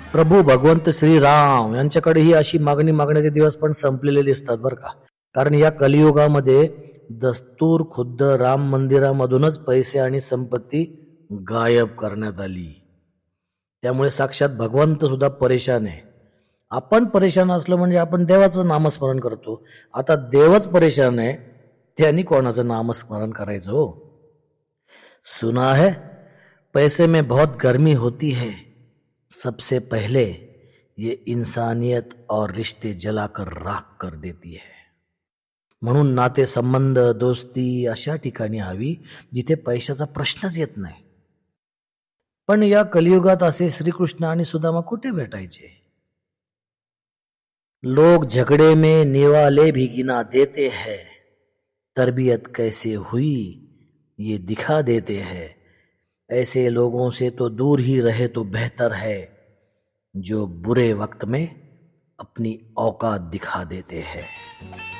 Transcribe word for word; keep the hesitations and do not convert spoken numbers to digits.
प्रभू भगवंत श्रीराम यांच्याकडेही अशी मागणी मागण्याचे दिवस पण संपलेले दिसतात बरं का. कारण या कलियुगामध्ये दस्तूर खुद्द राम मंदिरामधूनच पैसे आणि संपत्ती गायब करण्यात आली. त्यामुळे साक्षात भगवंत सुद्धा परेशान आहे. आपण परेशान असलो म्हणजे आपण देवाचं नामस्मरण करतो. आता देवच परेशान आहे, त्यांनी कोणाचं नामस्मरण करायचं हो. सुना है पैसे में बहुत गर्मी होती है, सबसे पहले ये इंसानियत और रिश्ते जलाकर राख कर देती है. म्हणून नाते संबंध दोस्ती अशा ठिकाणी हवी जिथे पैशाचा प्रश्नच येत नाही. पण या कलियुगात असे श्रीकृष्ण आणि सुदामा कुठे भेटायचे. लोग झगड़े में निवाले भी गिना देते हैं, तरबियत कैसे हुई ये दिखा देते हैं. ऐसे लोगों से तो दूर ही रहे तो बेहतर है, जो बुरे वक्त में अपनी औकात दिखा देते हैं.